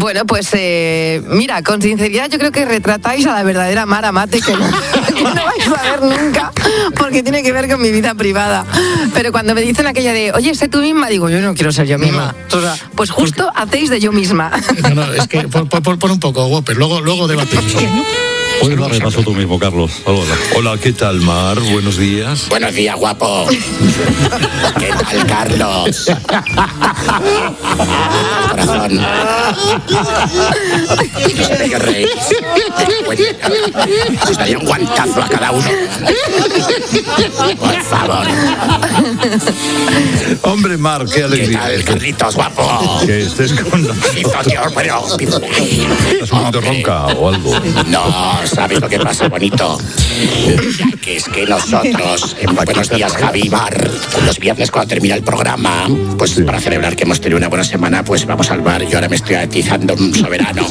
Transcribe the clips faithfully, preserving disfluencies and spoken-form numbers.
Bueno, pues eh, mira, con sinceridad yo creo que retratáis a la verdadera Mara Mate, que no, que no vais a ver nunca, porque tiene que ver con mi vida privada. Pero cuando me dicen aquella de, oye, sé tú misma, digo, yo no quiero ser yo misma. No, no. Pues justo hacéis de yo misma. No, no, es que pon, pon, pon un poco, Whopper, luego, luego debatimos. Pues lo repaso tú mismo, Carlos. Hola. Hola, ¿qué tal, Mar? Buenos días. Buenos días, guapo. ¿Qué tal, Carlos? Corazón. ¿De qué reís? Os daría un guantazo a cada uno. Por favor. Hombre, Mar, qué alegría. ¿Qué tal, Carlitos, guapo? Que estés con nosotros. Pero... ¿Estás un poquito ronca o algo? No, ¿sabes lo que pasa, bonito? Ya que es que nosotros, en Buenos Días, Javi y Mar, los viernes cuando termina el programa, pues para celebrar que hemos tenido una buena semana, pues vamos al bar. Yo ahora me estoy atizando un soberano.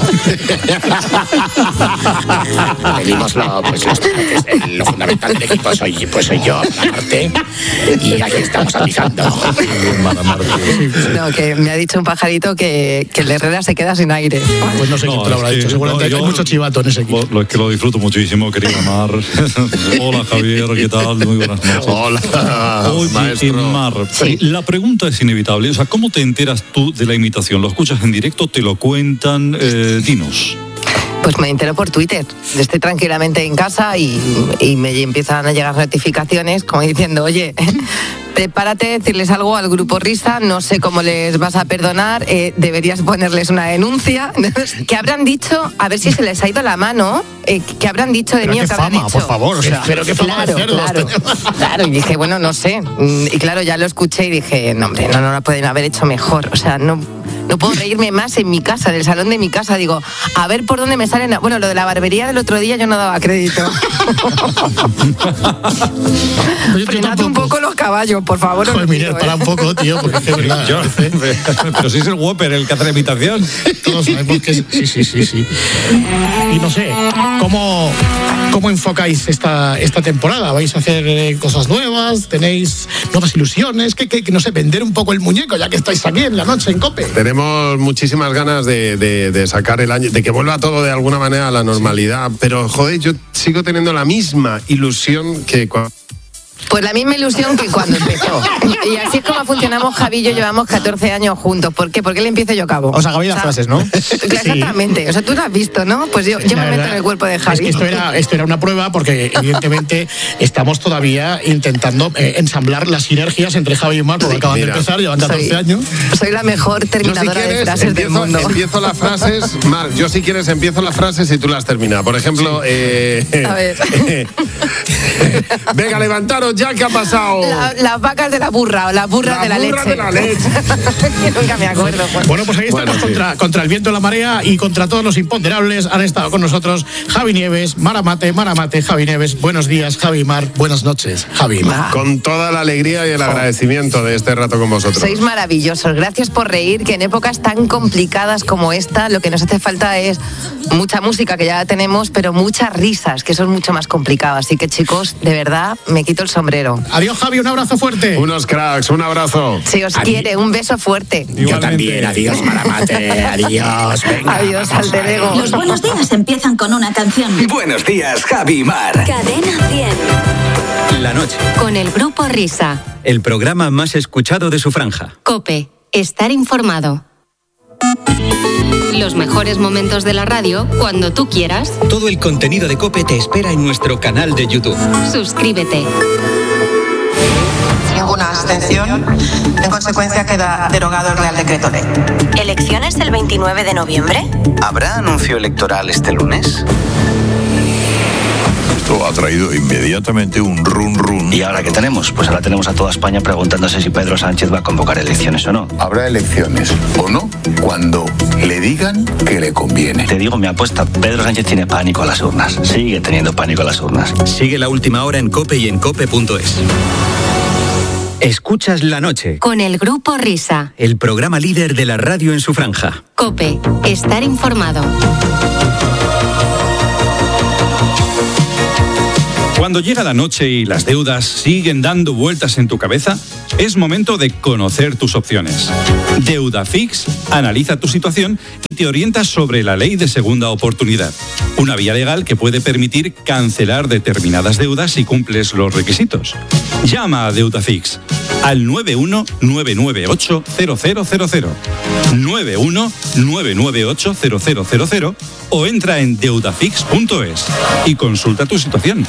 Venimos lo, pues, lo, lo fundamental del equipo soy, pues soy yo, aparte, y aquí estamos atizando. No, que me ha dicho un pajarito que, que el Herrera se queda sin aire. Pues no sé quién te lo habrá dicho, seguramente no, hay mucho chivato en ese equipo. Lo, lo es que lo disfruto muchísimo, querida Mar. Hola, Javier, ¿qué tal? Muy buenas noches. Hola, Oye, maestro. Mar, sí. La pregunta es inevitable. O sea, ¿cómo te enteras tú de la imitación? ¿Lo escuchas en directo? ¿Te lo cuentan? Eh, dinos. Pues me entero por Twitter. Estoy tranquilamente en casa y, y me empiezan a llegar notificaciones como diciendo, oye, prepárate a decirles algo al grupo Risa, no sé cómo les vas a perdonar, eh, deberías ponerles una denuncia. ¿Qué habrán dicho? A ver si se les ha ido la mano. Eh, ¿Qué habrán dicho de pero mí? Qué ¿Qué habrán fama, hecho? por favor, o sea, pero qué fama claro, de cerdos claro, claro, y dije, bueno, no sé. Y claro, ya lo escuché y dije, no, hombre, no, no lo pueden haber hecho mejor. O sea, no... No puedo reírme más en mi casa, en el salón de mi casa. Digo, a ver por dónde me salen... Bueno, lo de la barbería del otro día yo no daba crédito. Frenad un poco los caballos, por favor. Joder, Miguel, para un poco, tío, porque es que es verdad. Yo, pero si es el Whopper el que hace la imitación. Todos sabemos que es... Sí, sí, sí, sí. Y no sé, ¿cómo, cómo enfocáis esta, esta temporada? ¿Vais a hacer eh, cosas nuevas? ¿Tenéis nuevas ilusiones? ¿Qué, qué, no sé, vender un poco el muñeco ya que estáis aquí en la noche en COPE? Tenemos muchísimas ganas de, de, de sacar el año, de que vuelva todo de alguna manera a la normalidad, pero joder, yo sigo teniendo la misma ilusión que cuando... Pues la misma ilusión que cuando empezó. Y así es como funcionamos, Javi y yo llevamos catorce años juntos. ¿Por qué? Porque él empieza y yo acabo. O sea, Javi, las o sea, frases, ¿no? Exactamente. O sea, tú lo has visto, ¿no? Pues yo, yo me meto en el cuerpo de Javi. Es que esto era, esto era una prueba porque evidentemente estamos todavía intentando eh, ensamblar las sinergias entre Javi y Mar, porque acaban Mira, de empezar, llevan catorce soy, años. Soy la mejor terminadora yo, si quieres, de frases empiezo, del mundo. Empiezo las frases, Mar, yo si quieres empiezo las frases y tú las terminas. Por ejemplo, sí. eh, a ver. Venga, levantaros ya, ¿qué ha pasado? La, las vacas de la burra o las burras la de la burra leche. De la leche. Que nunca me acuerdo. Pues. Bueno, pues ahí estamos bueno, contra, sí. contra el viento, la marea y contra todos los imponderables. Han estado con nosotros Javi Nieves, Mara Mate, Mara Mate, Javi Nieves. Buenos días, Javi Mar. Buenas noches, Javi Mar. Ah. Con toda la alegría y el agradecimiento de este rato con vosotros. Sois maravillosos. Gracias por reír, que en épocas tan complicadas como esta, lo que nos hace falta es mucha música, que ya la tenemos, pero muchas risas, que eso es mucho más complicado. Así que, chicos, de verdad, me quito el sombrero. Adiós, Javi, un abrazo fuerte. Unos cracks, un abrazo. Si os Adi- quiere, un beso fuerte. Yo Igualmente. También, adiós, Maramate, adiós. Venga, adiós, alter ego. Los buenos días empiezan con una canción. Buenos días, Javi y Mar. Cadena cien. La noche. Con el grupo Risa. El programa más escuchado de su franja. COPE. Estar informado. Los mejores momentos de la radio cuando tú quieras. Todo el contenido de COPE te espera en nuestro canal de YouTube. Suscríbete. Ninguna abstención. En consecuencia queda derogado el Real Decreto Ley. ¿Elecciones el veintinueve de noviembre? ¿Habrá anuncio electoral este lunes? Esto ha traído inmediatamente un run run. ¿Y ahora qué tenemos? Pues ahora tenemos a toda España preguntándose si Pedro Sánchez va a convocar elecciones o no. Habrá elecciones o no cuando le digan que le conviene. Te digo mi apuesta, Pedro Sánchez tiene pánico a las urnas. Sigue teniendo pánico a las urnas. Sigue La Última Hora en COPE y en cope punto es. Escuchas La Noche. Con el grupo Risa. El programa líder de la radio en su franja. COPE. Estar informado. Cuando llega la noche y las deudas siguen dando vueltas en tu cabeza, es momento de conocer tus opciones. Deudafix analiza tu situación y te orienta sobre la ley de segunda oportunidad, una vía legal que puede permitir cancelar determinadas deudas si cumples los requisitos. Llama a Deudafix al nueve uno nueve nueve ocho cero cero cero cero, nueve uno nueve nueve ocho cero cero cero cero o entra en deudafix punto es y consulta tu situación.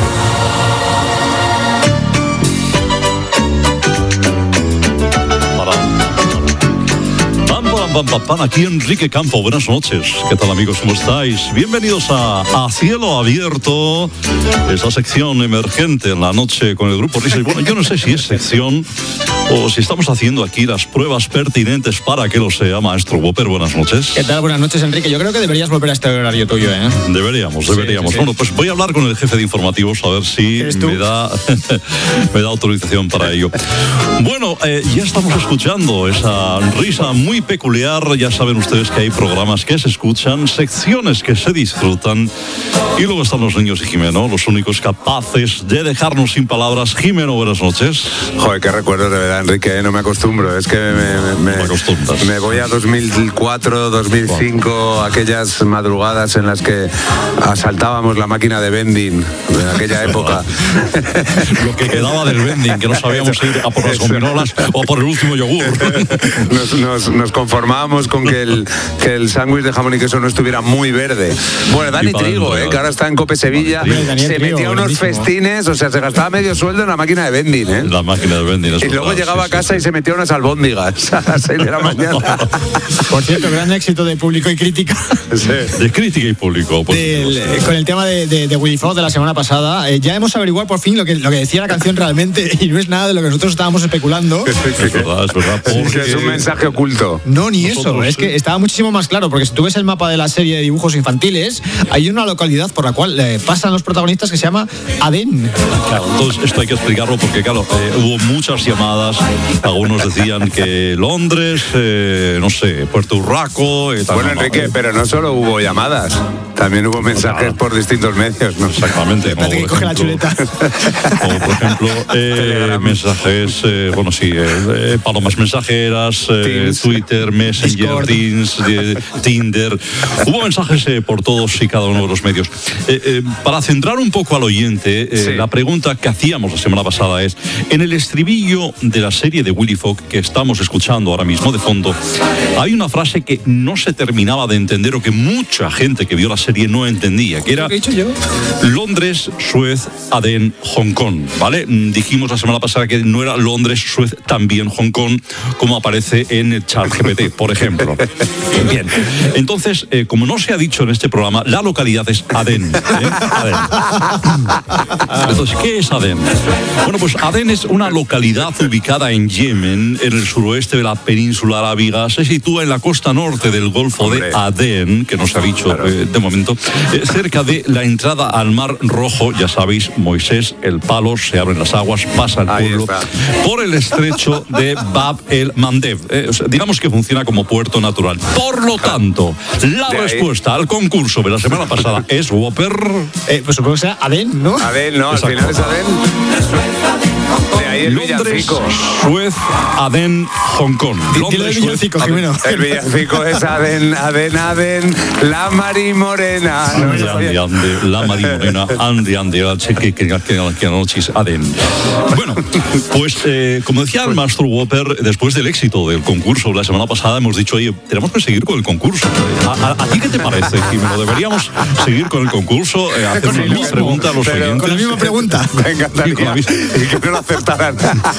Pam, pam, pam, aquí Enrique Campo, buenas noches. ¿Qué tal, amigos? ¿Cómo estáis? Bienvenidos a, a Cielo Abierto, esa sección emergente en la noche con el Grupo Risa. Y bueno, yo no sé si es sección o si estamos haciendo aquí las pruebas pertinentes para que lo sea. Maestro Whopper, buenas noches. ¿Qué tal? Buenas noches, Enrique. Yo creo que deberías volver a este horario tuyo, ¿eh? Deberíamos, deberíamos. Sí, sí, sí. Bueno, pues voy a hablar con el jefe de informativos a ver si me da, me da autorización para ello. Bueno, eh, ya estamos escuchando esa risa muy peculiar. Ya saben ustedes que hay programas que se escuchan, secciones que se disfrutan y luego están los niños y Jimeno, los únicos capaces de dejarnos sin palabras. Jimeno, buenas noches. Joder, qué recuerdos de verdad, Enrique, no me acostumbro. Es que me, me, me, me voy a dos mil cuatro, dos mil cinco, aquellas madrugadas en las que asaltábamos la máquina de vending en aquella época. Lo que quedaba del vending, que no sabíamos ir a por las gominolas o por el último yogur. Nos, nos, nos conformamos con que el, que el sándwich de jamón y queso no estuviera muy verde. Bueno, Dani Trigo, eh, que ahora está en Cope Sevilla, se metía unos festines, o sea, se gastaba medio sueldo en la máquina de vending, ¿eh? La máquina de vending. Y luego llegaba sí, a casa sí, y se metía unas albóndigas a las seis de la mañana. Por cierto, gran éxito de público y crítica. Sí. De crítica y público. Del, con el tema de, de, de Willy Fox de la semana pasada, eh, ya hemos averiguado por fin lo que, lo que decía la canción realmente y no es nada de lo que nosotros estábamos especulando. Es verdad, es verdad. Porque... es un mensaje oculto. No, ni eso, es que estaba muchísimo más claro, porque si tú ves el mapa de la serie de dibujos infantiles, hay una localidad por la cual eh, pasan los protagonistas que se llama Adén. Claro, entonces esto hay que explicarlo porque, claro, eh, hubo muchas llamadas, algunos decían que Londres, eh, no sé, Puerto Urraco... Eh, bueno, Enrique, eh. pero no solo hubo llamadas, también hubo mensajes no, por distintos medios, ¿no? Exactamente. Como, que coge la chuleta. Como por ejemplo, eh, mensajes, eh, bueno, sí, eh, palomas mensajeras, eh, Twitter, Messenger, Teams, eh, Tinder. Hubo mensajes eh, por todos y cada uno de los medios. Eh, eh, para centrar un poco al oyente, eh, sí. la pregunta que hacíamos la semana pasada es, en el estribillo de la serie de Willy Fox que estamos escuchando ahora mismo de fondo, hay una frase que no se terminaba de entender o que mucha gente que vio la serie no entendía, que era ¿qué he dicho yo? Londres, Suez, Adén, Hong Kong, ¿vale? Dijimos la semana pasada que no era Londres, Suez, también Hong Kong, como aparece en el ChatGPT, por ejemplo. Bien, entonces, eh, como no se ha dicho en este programa, la localidad es Adén, ¿eh? Adén. Entonces, ¿qué es Adén? Bueno, pues Adén es una localidad ubicada en Yemen, en el suroeste de la península arábiga. Se sitúa en la costa norte del Golfo Hombre. de Adén, que no se ha dicho claro. eh, de momento, eh, cerca de la entrada al Mar Rojo. Ya sabéis, Moisés, el palo, se abren las aguas, pasa el pueblo por el estrecho de Bab el Mandeb. Eh, o sea, digamos que funciona como puerto natural. Por lo tanto, la de respuesta ahí. al concurso de la semana pasada es Whopper. Eh, pues supongo que sea Adén, ¿no? Adén, no, Exacto. al final es Adén. De ahí el Londres, villancico. Suez, Adén, Hong Kong. Dile el villancico, Jimeno. El villancico es Adén, Adén, Adén, la Mari Morena. Ande, ande, ande, la Mari Morena, ande, ande, que que que noche es Adén. Bueno, pues eh, como decía el maestro Whopper, después del éxito del concurso la semana pasada hemos dicho, oye, tenemos que seguir con el concurso. ¿A, a, a ti qué te parece, Jimeno? ¿Deberíamos seguir con el concurso? Eh, hacer una misma pregunta a los Pero oyentes. Con la misma pregunta. Me encantaría. Y que no lo acertaran.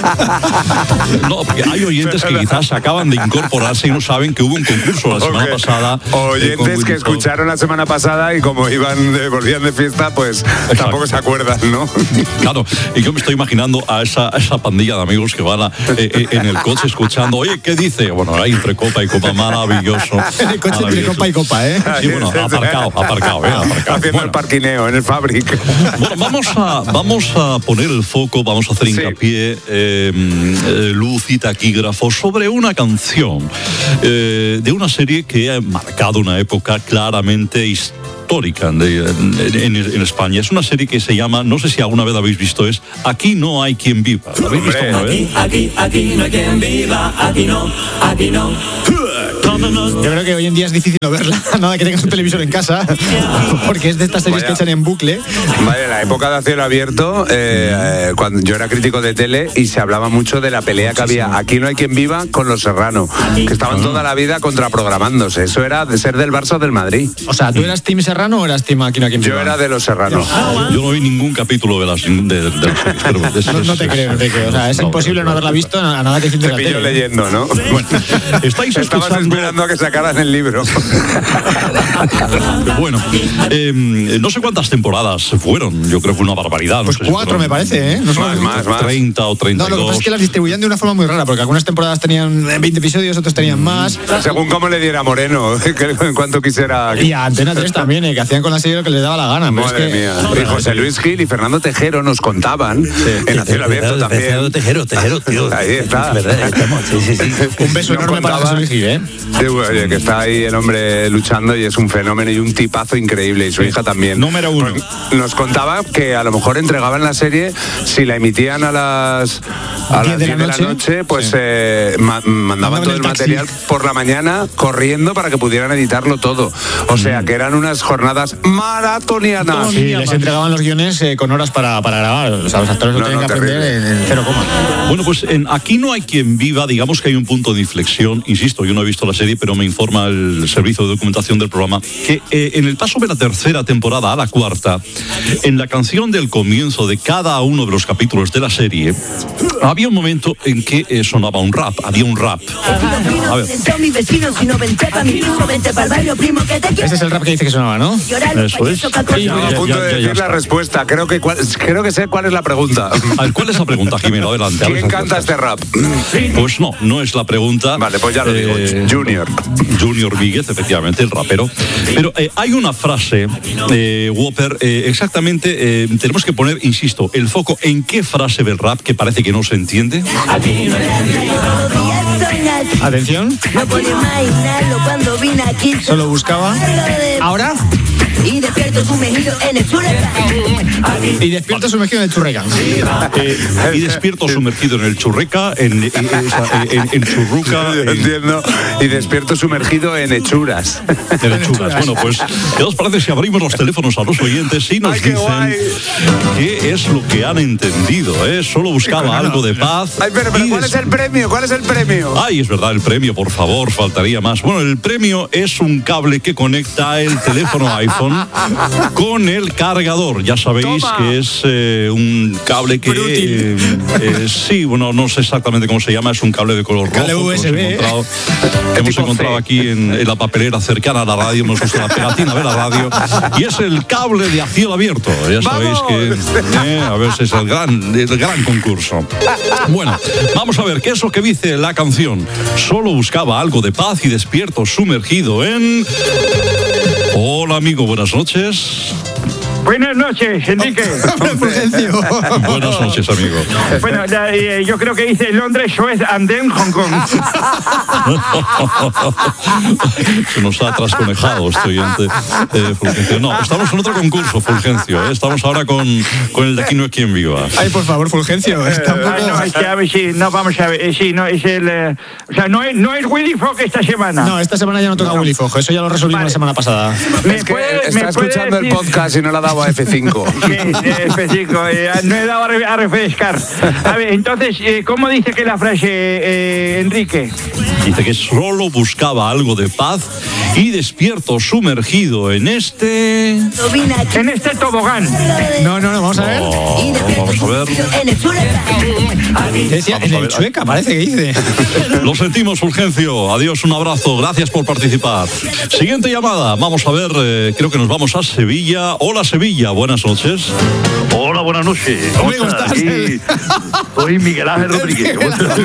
No, porque hay oyentes que quizás acaban de incorporarse y no saben que hubo un concurso la semana okay. pasada. Oyentes eh, que escucharon la semana pasada y como iban de, volvían de fiesta, pues Exacto. tampoco se acuerdan, ¿no? Claro, y yo me estoy imaginando a esa, a esa pandilla de amigos que van a, eh, eh, en el coche escuchando, oye, ¿qué dice? Bueno, hay entre copa y copa, maravilloso. En el coche entre copa y copa, ¿eh? Sí, bueno, aparcado, aparcado, ¿eh? Aparcado. Haciendo bueno. el parquineo en el Fabric. Bueno, vamos a, vamos a poner el foco, vamos a hacer hacer hincapié, eh, eh, luz y taquígrafo, sobre una canción eh, de una serie que ha marcado una época claramente histórica en, en, en España. Es una serie que se llama, no sé si alguna vez la habéis visto, es Aquí no hay quien viva. ¿La habéis visto una vez? Aquí, aquí, aquí no hay quien viva, aquí no, aquí no. Yo creo que hoy en día es difícil no verla, nada que tengas un televisor en casa, porque es de estas series Vaya. que echan en bucle. Vale, la época de A Cielo Abierto, eh, eh, cuando yo era crítico de tele y se hablaba mucho de la pelea que había Aquí no hay quien viva con Los Serrano, que estaban toda la vida contraprogramándose. Eso era de ser del Barça o del Madrid. O sea, ¿tú eras Team Serrano o eras Team Aquí no hay quien viva? Yo era de Los Serrano. Yo no vi ningún capítulo de las, de, de las series, pero es, No, no te es- creo, Enrique. O sea, es no, imposible no haberla visto a nada que Te enciende la pillo tele. leyendo, ¿no? Bueno, estáis Estabas escuchando... esperando a que sacaran el libro. Bueno, eh, no sé cuántas temporadas fueron, yo creo que una barbaridad. No Pues sé si cuatro, fueron me parece, ¿eh? No sé. Más, más, más. treinta o treinta No, y lo que dos. pasa es que las distribuían de una forma muy rara, porque algunas temporadas tenían veinte episodios, otras tenían más. Según cómo le diera Moreno, que en cuanto quisiera. Y a Antena tres también, ¿eh? Que hacían con la serie lo que les daba la gana. pero Madre es que... mía. Y José Luis Gil y Fernando Tejero nos contaban en A Cielo Abierto también. Fernando Tejero, Tejero, tío. Ahí está. Es verdad, estamos, sí, sí, sí. Un beso Nos enorme para contaba- José Luis Gil, ¿eh? Sí, oye, que está ahí el hombre luchando y es un fenómeno y un tipazo increíble, y su hija también. Número uno. Pues nos contaba que a lo mejor entregaban la serie, si la emitían a las a diez las de la diez de la noche, pues eh, ma- mandaban Mandaban todo el el taxi. material por la mañana corriendo para que pudieran editarlo todo. O sea, que eran unas jornadas maratonianas. Y les entregaban los guiones eh, con horas para, para grabar. O sea, los actores lo No, tenían no, que aprender terrible. en, en cero coma. Bueno, pues en Aquí no hay quien viva, digamos que hay un punto de inflexión. Insisto, yo no he visto la serie, pero me informa el servicio de documentación del programa que eh, en el paso de la tercera temporada a la cuarta, en la canción del comienzo de cada uno de los capítulos de la serie, había un momento en que eh, sonaba un rap, había un rap. A ver, Son mis vecinos y no vente pa' mi piso, vente pa'l barrio, primo, que te quiero. Ese es el rap que dice que sonaba, ¿no? eso es. Estaba a punto de Ya- ya- ya decir la está. respuesta. Creo que, cuál- creo que sé cuál es la pregunta. A ver, ¿cuál es la pregunta, Jimeno? Adelante. a ver ¿Quién si canta aciertas. este rap? Pues no, no es la pregunta. Vale, pues ya lo digo. Eh, Junior. Junior Víguez, efectivamente, el rapero. Pero eh, hay una frase, eh, Whopper, eh, exactamente, eh, tenemos que poner, insisto, el foco en qué frase del rap que parece que no se entiende. Atención. No puedo imaginarlo cuando vine aquí. Solo buscaba. Ahora. Y despierto sumergido en el churrasco. Y despierto sumergido en el churreca. Eh, y despierto sumergido en el churreca, en, en, en- en churruca, en, Entiendo. Y despierto sumergido en hechuras. en hechuras. Bueno, pues, ¿qué os parece si abrimos los teléfonos a los oyentes y nos Ay, qué dicen guay. qué es lo que han entendido? ¿eh? Solo buscaba algo de paz. Ay, pero, pero y ¿cuál des- es el premio? ¿Cuál es el premio? Ay, es verdad, el premio, por favor, faltaría más. Bueno, el premio es un cable que conecta el teléfono iPhone con el cargador. Ya sabéis Toma. que es eh, un cable que... eh, eh, sí, bueno, no sé exactamente cómo se llama, es un cable de color rojo. Cable que U S B. Hemos encontrado, hemos tipo encontrado C. aquí en, en la papelera cercana a la radio, hemos puesto la pegatina de la radio, y es el cable de A Cielo Abierto. Ya sabéis ¡Vamos! que... eh, a ver si es el gran, el gran concurso. Bueno, vamos a ver qué es lo que dice la canción. Solo buscaba algo de paz y despierto sumergido en... Hola amigo, buenas noches. Buenas noches, Enrique. Buenas noches, amigo. Bueno, la- eh, yo creo que dice Londres, Suez, Andén, Hong Kong. Se nos ha trasconejado este oyente, eh, Fulgencio. No, estamos en otro concurso, Fulgencio. ¿eh? Estamos ahora con, con el de Aquí no hay quien viva. Ay, por favor, Fulgencio. Está un Ah, no, poco... es que a ver si, no, vamos a ver, eh, sí, no, es el, eh, o sea, no es, no es Willy Fogg esta semana. No, esta semana ya no toca Willy Fogg. Eso ya lo resolvimos Vale. la semana pasada. ¿Me Es que puede- está me puede escuchando el decir- podcast y no le ha dado a F cinco. Sí, eh, específico, eh, no he dado a, re- a refrescar. A ver, entonces, eh, ¿cómo dice que la frase, eh, Enrique? Dice que solo buscaba algo de paz y despierto sumergido en este... En este tobogán. No, no, no, vamos a ver. Oh, vamos a ver. En el churrasco. Decía, Vamos en a el ver. chueca, parece que dice. Lo sentimos, Fulgencio. Adiós, un abrazo. Gracias por participar. Siguiente llamada. Vamos a ver, eh, creo que nos vamos a Sevilla. Hola, Sevilla. Sevilla. Buenas noches. Hola, buenas noches. ¿Cómo, ¿Cómo estás? Aquí soy Miguel Ángel Rodríguez.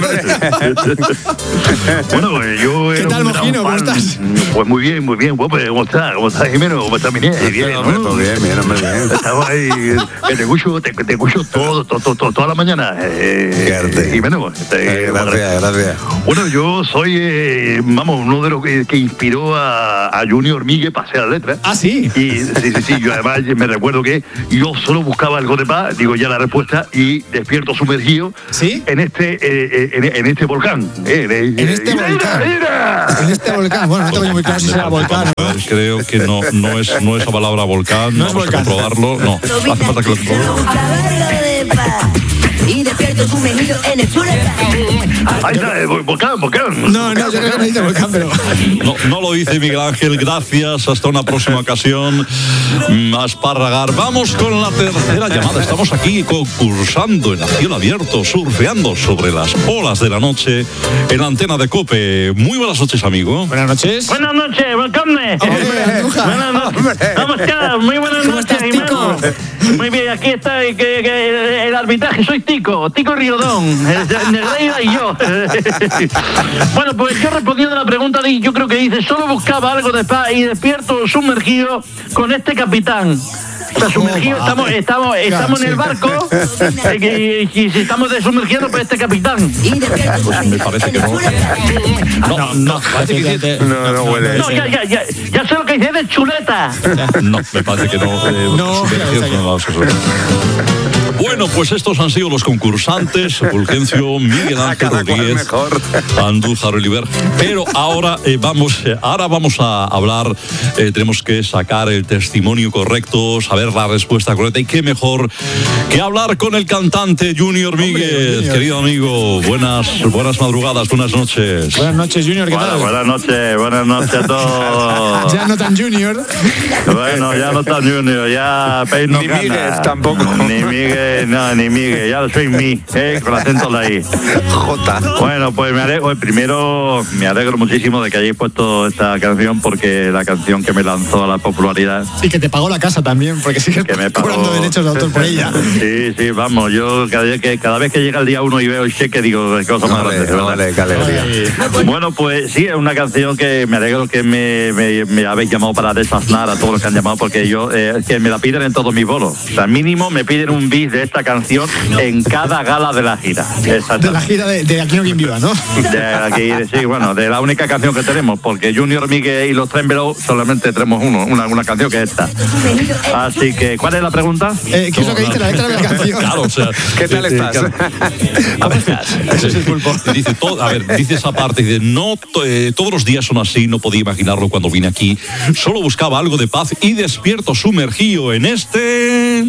Bueno, pues yo ¿Qué era tal, un gran Mojino? ¿Cómo fan. estás? Pues muy bien, muy bien. Bueno, pues, ¿cómo estás? ¿Cómo estás, Jimeno? ¿Cómo estás, Miguel? Bien, Hombre, ¿no? todo bien, bien, hombre, bien. Estaba ahí, que te escucho, te, te escucho todo, todo, todo, toda la mañana. Eh, Qué arte. Jimeno, te- Eh, gracias, gracias. Bueno, yo soy, eh, vamos, uno de los que, que inspiró a, a Junior Miguel para hacer la letra. Ah, sí. Y sí, sí, sí, yo además me recuerdo que yo solo buscaba algo de paz, digo ya la respuesta, y despierto sumergido ¿Sí? en este eh, eh, en, en este volcán. Eh, eh, En este mira, volcán. mira. En este volcán. Bueno, no tengo muy claro si será volcán. A ver, creo que no, no, es, no es la palabra volcán. No es Vamos volcán. a comprobarlo. No, hace falta que lo comprobemos. Y despierto sumergido en el chuleta. Ahí está, eh, volcán, volcán. No, no, yo creo que no dice volcán, pero... No, no lo dice Miguel Ángel, gracias. Hasta una próxima ocasión. Mm, A esparragar. Vamos con la tercera llamada. Estamos aquí concursando en a cielo abierto, surfeando sobre las olas de la noche en la antena de COPE. Muy buenas noches, amigo. Buenas noches. Buenas noches, volcán. Hombre, Andújar. Buenas noches. ¿Cómo estás? Muy buenas ¿Cómo noches, estás, Tico? Jimeno. Muy bien, aquí está eh, que, que el arbitraje. Soy Tico, Tico Riodón, el Negreira y yo. Bueno, pues yo respondiendo a la pregunta, di- yo creo que dice, solo buscaba algo de paz y despierto sumergido con este capitán. O sea, sumergido, Oh, estamos, vale. estamos, estamos en el Claro, barco eh, y, y si estamos desumergiendo, pues este capitán. Pues me parece que no. No, no, parece que... No, no huele. No, ya, ya, ya, ya sé lo que dice de chuleta. No, me parece que no. eh, No, sumergidos claro, no vamos a hacer. Bueno, pues estos han sido los concursantes, Fulgencio, Miguel Ángel Cada cual Rodríguez, mejor. Andújar Oliver. Pero ahora eh, vamos, eh, ahora vamos a hablar, eh, tenemos que sacar el testimonio correcto, saber la respuesta correcta. Y qué mejor que hablar con el cantante Junior Míguez. Junior. Querido amigo, buenas, buenas madrugadas, buenas noches. Buenas noches, Junior, ¿qué Bueno, tal? buenas noches, buenas noches a todos. Ya no tan Junior. Bueno, ya no está Junior, ya Pei no Ni gana. Míguez tampoco. Ni Miguel, no, ni Miguel, ya soy mí, eh, con acento de ahí. Jota. Bueno, pues me alegro, primero me alegro muchísimo de que hayáis puesto esta canción porque la canción que me lanzó a la popularidad. Y que te pagó la casa también, porque sigues Que me pagó. cobrando derechos de autor por ella. Sí, sí, vamos, yo cada vez que, cada vez que llega el día uno y veo el cheque digo, qué cosa más Vale, grande, de verdad. vale, qué alegría. Bueno, pues sí, es una canción que me alegro que me, me, me habéis llamado para desaznar a todos los que han llamado, porque yo, eh, es que me la piden en todos mis bolos. O sea, mínimo me piden un bis de esta canción en cada gala de la gira. Exacto. De la gira de, de Aquí no quien viva, ¿no? De aquí, sí, bueno, de la única canción que tenemos, porque Junior Miguel y los Tremblow solamente tenemos uno, una, una canción que es esta. Así que, ¿cuál es la pregunta? Eh, ¿Qué es lo que dice la letra de la canción? Claro, o sea, ¿Qué tal eh, estás? eh, A ver, Ese es el pulpo. Dice, todo, a ver, dice esa parte, dice, no, to- eh, todos los días son así, no podía imaginarlo cuando vine aquí, solo buscaba algo de paz y despierto sumergido en este...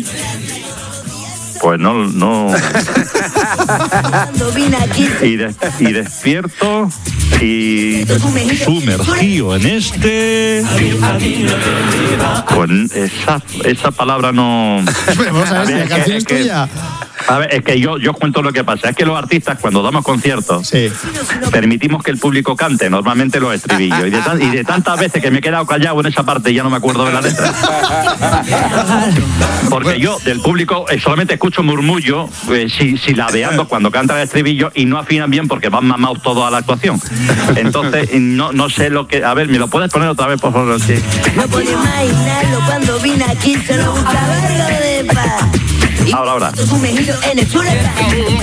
Pues no, no. Cuando vine aquí, Y, de- y despierto y Sumergido en este... pues esa, esa palabra no. Bueno, vamos a ver si la es que- canción es es que- tuya. A ver, es que yo, yo cuento lo que pasa. Es que los artistas, cuando damos conciertos, Sí. permitimos que el público cante, normalmente los estribillos. Y de, tan- y de tantas veces que me he quedado callado en esa parte, ya no me acuerdo de la letra. Porque yo, del público, eh, solamente escucho murmullo, eh, si, silabeando cuando canta el estribillo y no afinan bien porque van mamados todos a la actuación. Entonces, no, no sé lo que. A ver, ¿me lo puedes poner otra vez, por favor? Sí. no podía imaginarlo. Cuando vine aquí, solo buscaba algo de paz. Y Ahora, ahora. sumergido en el chuleta.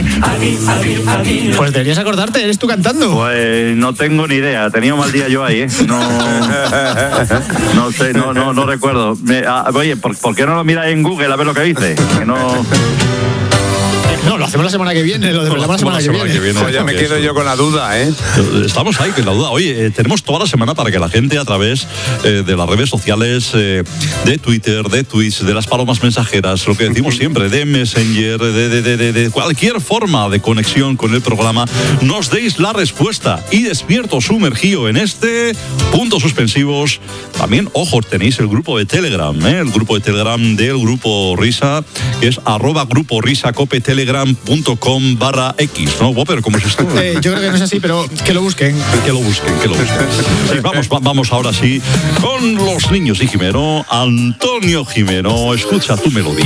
Pues deberías acordarte, eres tú cantando. Pues no tengo ni idea, tenía un mal día yo ahí, ¿eh? No, no sé, no, no, no recuerdo. Me- ah, oye, ¿por, por qué no lo miras en Google a ver lo que dice? Que no. No, lo hacemos la semana que viene, lo de la semana, que viene. Pues ya me quedo yo con la duda, ¿eh? Estamos ahí con la duda. Oye, eh, tenemos toda la semana para que la gente a través eh, de las redes sociales, eh, de Twitter, de Twitch, de las palomas mensajeras, lo que decimos siempre, de Messenger, de, de, de, de, de cualquier forma de conexión con el programa, nos deis la respuesta. Y despierto sumergido en este, puntos suspensivos. También, ojo, tenéis el grupo de Telegram, ¿eh? El grupo de Telegram del Grupo Risa, que es arroba Grupo Risa Cope Telegram. instagram punto com barra x, ¿no, Whopper? ¿Cómo es esto? Eh, yo creo que no es así, pero que lo busquen. Que lo busquen, que lo busquen. Sí, vamos, va- vamos ahora sí con los niños y Jimeno. Antonio Jimeno, escucha tu melodía.